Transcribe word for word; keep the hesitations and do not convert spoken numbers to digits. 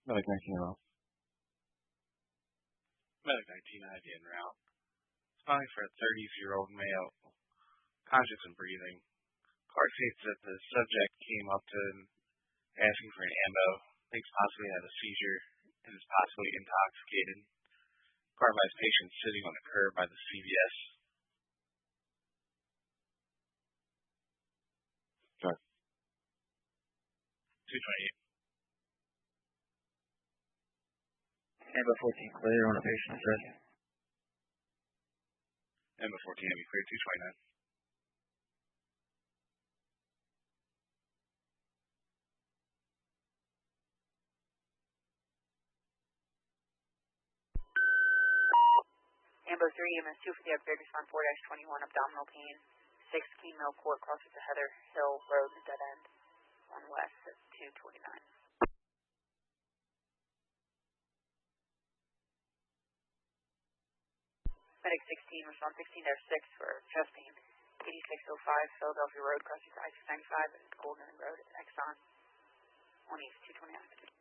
Medic nineteen en route. Medic nineteen I V en route. Responding for a thirty-year-old male, conscious and breathing. Clark states that the subject came up to him asking for an ambo, thinks possibly had a seizure, and is possibly intoxicated. Clark advised patient sitting on the curb by the C V S. Check. two twenty-eight. Ambo fourteen clear on a patient address. Ambo fourteen, Ambo clear, two twenty-nine. Ambo three, E M S two for the upgrade, respond four twenty-one, abdominal pain, six King Mill Court, crosses the Heather Hill Road, dead end, on west at two twenty-nine. Medic sixteen, respond sixteen six for chest pain, eighty-six oh five Philadelphia Road, crosses I six ninety-five and Golden Road at Exxon, on east two twenty-nine.